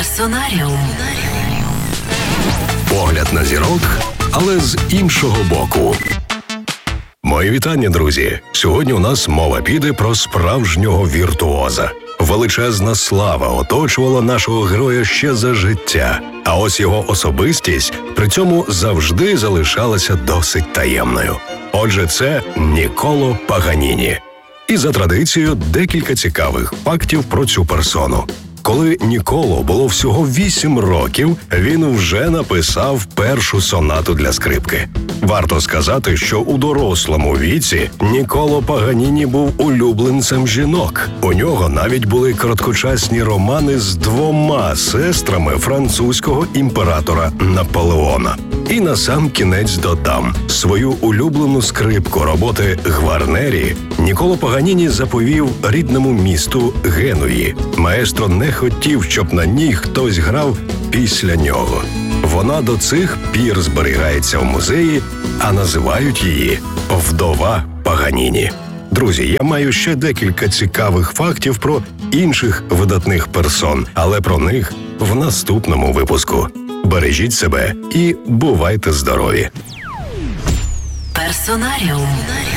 Персонаріум. Погляд на зірок, але з іншого боку. Мої вітання, друзі! Сьогодні у нас мова піде про справжнього віртуоза. Величезна слава оточувала нашого героя ще за життя, а ось його особистість при цьому завжди залишалася досить таємною. Отже, це Нікколо Паганіні. І за традицією декілька цікавих фактів про цю персону. Коли Нікколо було всього 8 років, він вже написав першу сонату для скрипки. Варто сказати, що у дорослому віці Нікколо Паганіні був улюбленцем жінок. У нього навіть були короткочасні романи з 2 сестрами французького імператора Наполеона. І насамкінець додам, свою улюблену скрипку роботи Гварнері Нікколо Паганіні заповів рідному місту Генуї. Маестро не хотів, щоб на ній хтось грав після нього. Вона до цих пір зберігається в музеї, а називають її «Вдова Паганіні». Друзі, я маю ще декілька цікавих фактів про інших видатних персон, але про них в наступному випуску. Бережіть себе і бувайте здорові! Персонаріум.